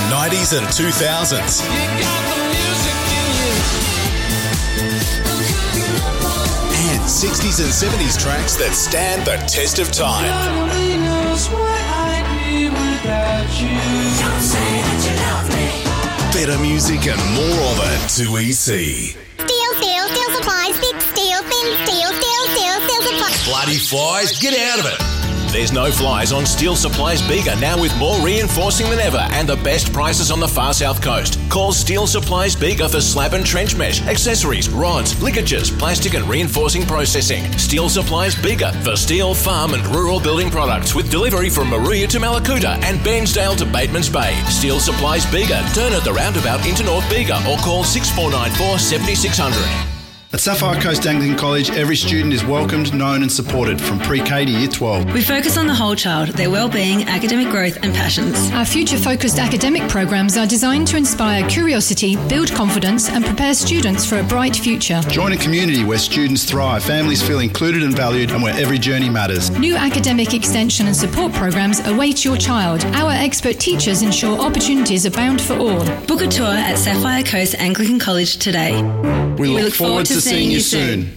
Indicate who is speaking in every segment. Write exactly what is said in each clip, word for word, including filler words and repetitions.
Speaker 1: nineties and two thousands. And sixties and seventies tracks that stand the test of time. Better music and more of it. two E C.
Speaker 2: Steel, steel, steel supplies, big steel, thin steel, steel, steel, steel supplies.
Speaker 1: Bloody flies, get out of it. There's no flies on Steel Supplies Bega, now with more reinforcing than ever and the best prices on the far south coast. Call Steel Supplies Bega for slab and trench mesh, accessories, rods, ligatures, plastic and reinforcing processing. Steel Supplies Bega for steel, farm and rural building products with delivery from Maruya to Malakuta and Bairnsdale to Batemans Bay. Steel Supplies Bega. Turn at the roundabout into North Bega or call six four nine four, seven six zero zero.
Speaker 3: At Sapphire Coast Anglican College, every student is welcomed, known and supported from pre-K to Year twelve.
Speaker 4: We focus on the whole child, their well-being, academic growth and passions.
Speaker 5: Our future-focused academic programs are designed to inspire curiosity, build confidence and prepare students for a bright future.
Speaker 3: Join a community where students thrive, families feel included and valued and where every journey matters.
Speaker 5: New academic extension and support programs await your child. Our expert teachers ensure opportunities abound for all.
Speaker 4: Book a tour at Sapphire Coast Anglican College today.
Speaker 3: We look, we look forward, forward to seeing you soon.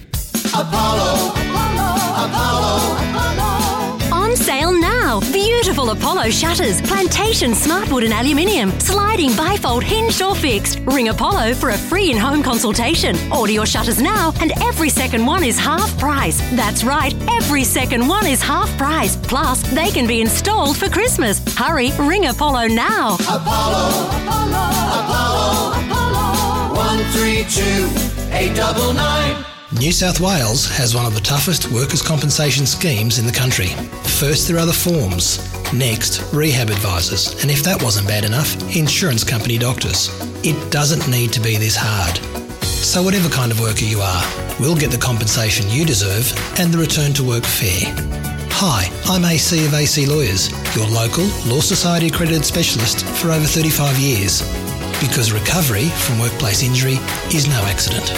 Speaker 6: Apollo, Apollo, Apollo, Apollo.
Speaker 7: On sale now. Beautiful Apollo shutters, plantation smartwood and aluminium, sliding bifold hinged or fixed. Ring Apollo for a free in-home consultation. Order your shutters now and every second one is half price. That's right, every second one is half price. Plus, they can be installed for Christmas. Hurry, ring Apollo now.
Speaker 6: Apollo, Apollo, Apollo, Apollo. one three two, eight nine nine.
Speaker 8: New South Wales has one of the toughest workers' compensation schemes in the country. First, there are the forms. Next, rehab advisors. And if that wasn't bad enough, insurance company doctors. It doesn't need to be this hard. So whatever kind of worker you are, we'll get the compensation you deserve and the return to work fair. Hi, I'm A C of A C Lawyers, your local Law Society accredited specialist for over thirty-five years. Because recovery from workplace injury is no accident.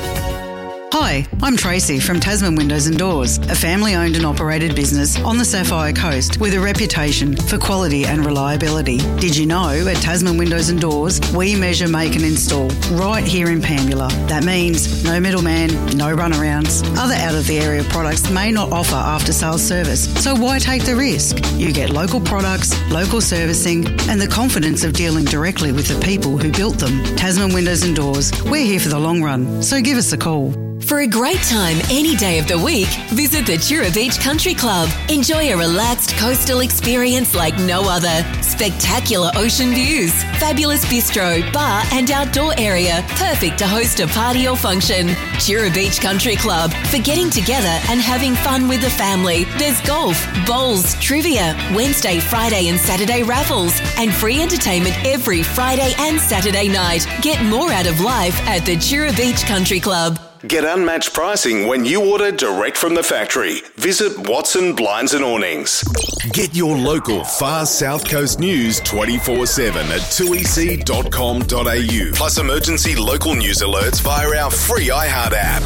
Speaker 9: Hi, I'm Tracy from Tasman Windows and Doors, a family-owned and operated business on the Sapphire Coast with a reputation for quality and reliability. Did you know at Tasman Windows and Doors, we measure, make and install right here in Pambula. That means no middleman, no runarounds. Other out-of-the-area products may not offer after-sales service, so why take the risk? You get local products, local servicing and the confidence of dealing directly with the people who built them. Tasman Windows and Doors, we're here for the long run, so give us a call.
Speaker 10: For a great time any day of the week, visit the Tura Beach Country Club. Enjoy a relaxed coastal experience like no other. Spectacular ocean views, fabulous bistro, bar and outdoor area, perfect to host a party or function. Tura Beach Country Club, for getting together and having fun with the family. There's golf, bowls, trivia, Wednesday, Friday and Saturday raffles, and free entertainment every Friday and Saturday night. Get more out of life at the Tura Beach Country Club.
Speaker 1: Get unmatched pricing when you order direct from the factory. Visit Watson Blinds and Awnings. Get your local far South Coast news twenty-four seven at two e c dot com dot a u. Plus emergency local news alerts via our free iHeart app.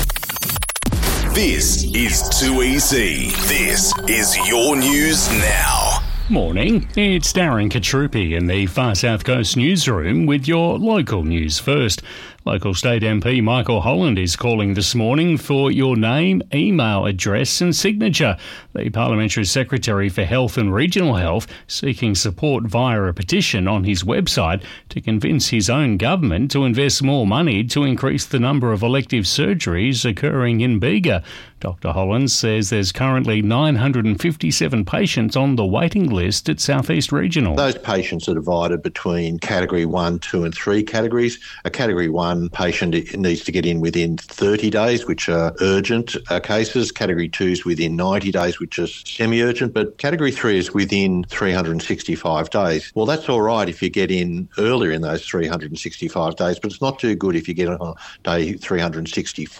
Speaker 1: This is two E C. This is your news now.
Speaker 11: Morning, it's Darren Katrupi in the Far South Coast newsroom with your local news first. Local State M P Michael Holland is calling this morning for your name, email address and signature. The Parliamentary Secretary for Health and Regional Health seeking support via a petition on his website to convince his own government to invest more money to increase the number of elective surgeries occurring in Bega. Doctor Holland says there's currently nine hundred fifty-seven patients on the waiting list at South East Regional.
Speaker 12: Those patients are divided between Category one, two and three categories. A Category one patient needs to get in within thirty days, which are urgent uh, cases. Category two is within ninety days, which is semi-urgent. But Category three is within three hundred sixty-five days. Well, that's all right if you get in earlier in those three hundred sixty-five days, but it's not too good if you get on day three hundred sixty-four.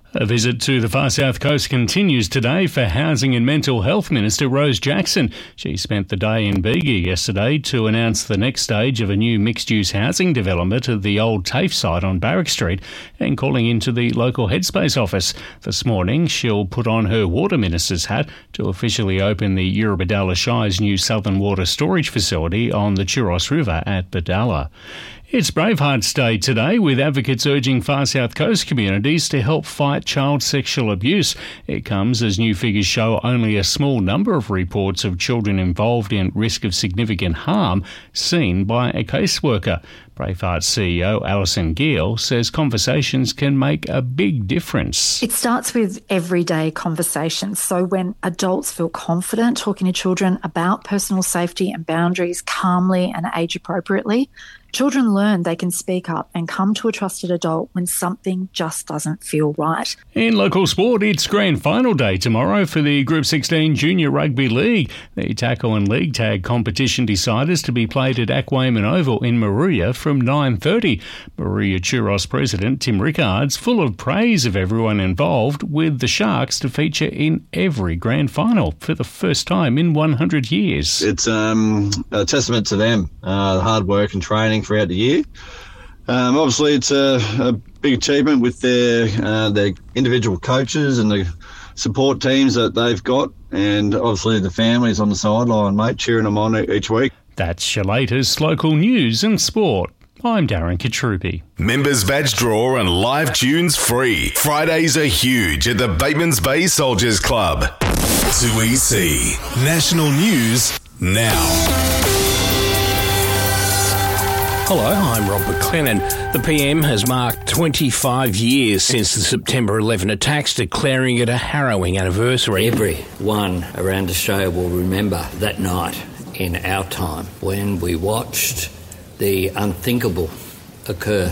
Speaker 11: A visit to the far south coast continues today for Housing and Mental Health Minister Rose Jackson. She spent the day in Bega yesterday to announce the next stage of a new mixed-use housing development at the old TAFE site on Barrack Street and calling into the local Headspace office. This morning, she'll put on her Water Minister's hat to officially open the Eurobodalla Shire's new Southern Water Storage Facility on the Churros River at Bodalla. It's Bravehearts Day today, with advocates urging far south coast communities to help fight child sexual abuse. It comes as new figures show only a small number of reports of children involved in risk of significant harm seen by a caseworker. Bravehearts C E O Alison Gill says conversations can make a big difference.
Speaker 13: It starts with everyday conversations. So when adults feel confident talking to children about personal safety and boundaries calmly and age appropriately, children learn they can speak up and come to a trusted adult when something just doesn't feel right.
Speaker 11: In local sport, it's grand final day tomorrow for the Group sixteen Junior Rugby League. The tackle and league tag competition deciders to be played at Aquaman Oval in Moruya from nine thirty. Moruya Churros President Tim Rickard's full of praise of everyone involved, with the Sharks to feature in every grand final for the first time in one hundred years.
Speaker 14: It's um, a testament to them, uh, the hard work and training throughout the year. Um, obviously, it's a, a big achievement with their uh, their individual coaches and the support teams that they've got, and obviously the families on the sideline, mate, cheering them on each week.
Speaker 11: That's your latest local news and sport. I'm Darren Katrupi.
Speaker 15: Members badge draw and live tunes free. Fridays are huge at the Batemans Bay Soldiers Club. two E C National News now.
Speaker 16: Hello, I'm Rob McLennan. The P M has marked twenty-five years since the September eleven attacks, declaring it a harrowing anniversary.
Speaker 17: Everyone around Australia will remember that night in our time when we watched the unthinkable occur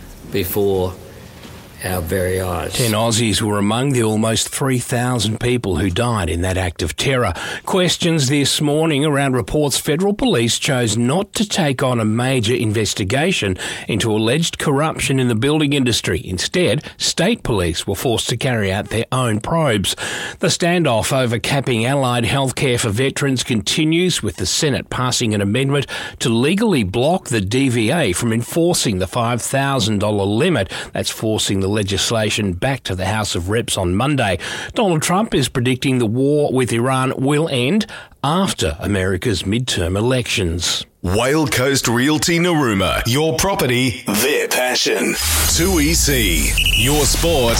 Speaker 17: before our very eyes.
Speaker 16: Ten Aussies were among the almost three thousand people who died in that act of terror. Questions this morning around reports federal police chose not to take on a major investigation into alleged corruption in the building industry. Instead, state police were forced to carry out their own probes. The standoff over capping allied healthcare for veterans continues, with the Senate passing an amendment to legally block the D V A from enforcing the five thousand dollars limit. That's forcing the legislation back to the House of Reps on Monday. Donald Trump is predicting the war with Iran will end after America's midterm elections.
Speaker 15: Whale Coast Realty Narooma. Your property, their passion. two E C. Your sport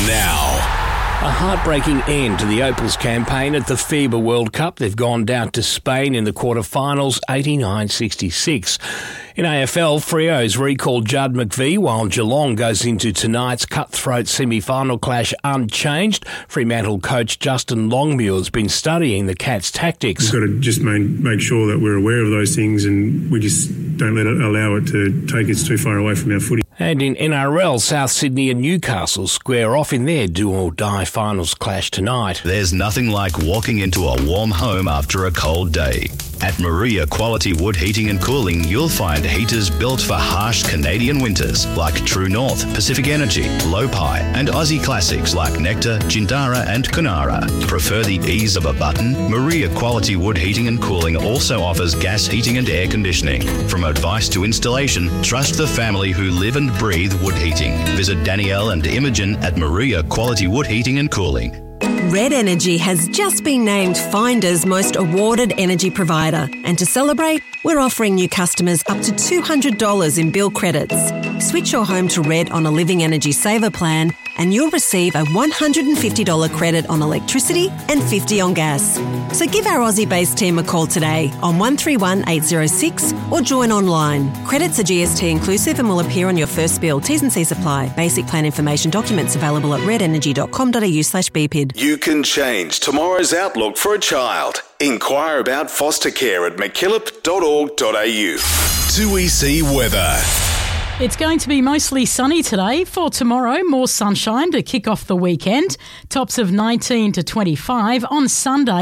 Speaker 15: now.
Speaker 16: A heartbreaking end to the Opals campaign at the FIBA World Cup. They've gone down to Spain in the quarterfinals, eighty-nine sixty-six. In A F L, Freo's recalled Judd McVie, while Geelong goes into tonight's cutthroat semi-final clash unchanged. Fremantle coach Justin Longmuir has been studying the Cats' tactics.
Speaker 18: We've got to just main, make sure that we're aware of those things, and we just don't let it allow it to take us too far away from our footy.
Speaker 16: And in N R L, South Sydney and Newcastle square off in their do-or-die finals clash tonight.
Speaker 19: There's nothing like walking into a warm home after a cold day. At Maria Quality Wood Heating and Cooling, you'll find heaters built for harsh Canadian winters like True North, Pacific Energy, Lopi, and Aussie classics like Nectar, Jindara, and Kunara. Prefer the ease of a button? Maria Quality Wood Heating and Cooling also offers gas heating and air conditioning. From advice to installation, trust the family who live and breathe wood heating. Visit Danielle and Imogen at Maria Quality Wood Heating and Cooling.
Speaker 7: Red Energy has just been named Finder's most awarded energy provider. And to celebrate, we're offering new customers up to two hundred dollars in bill credits. Switch your home to Red on a Living Energy Saver plan and you'll receive a one hundred fifty dollars credit on electricity and fifty dollars on gas. So give our Aussie-based team a call today on one three one eight zero six or join online. Credits are G S T inclusive and will appear on your first bill. T's and C's apply. Basic plan information documents available at redenergy.com.au slash BPID.
Speaker 15: You can change tomorrow's outlook for a child. Inquire about foster care at mackillop dot org dot a u. two E C weather.
Speaker 20: It's going to be mostly sunny today. For tomorrow, more sunshine to kick off the weekend. Tops of nineteen to twenty-five. On Sunday,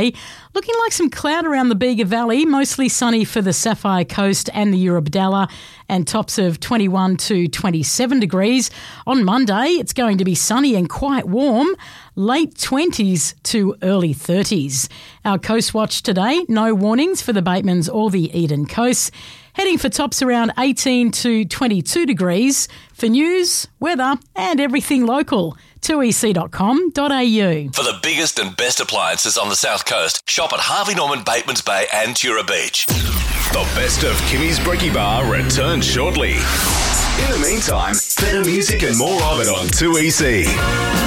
Speaker 20: Looking like some cloud around the Bega Valley, mostly sunny for the Sapphire Coast and the Eurobodalla, and tops of twenty-one to twenty-seven degrees. On Monday, it's going to be sunny and quite warm, late twenties to early thirties. Our Coast Watch today, no warnings for the Batemans or the Eden Coast. Heading for tops around eighteen to twenty-two degrees. For news, weather and everything local, two e c dot com dot a u.
Speaker 15: For the biggest and best appliances on the South Coast, shop at Harvey Norman, Batemans Bay and Tura Beach. The best of Kimmy's Brekkie Bar returns shortly. In the meantime, better music and more of it on two E C.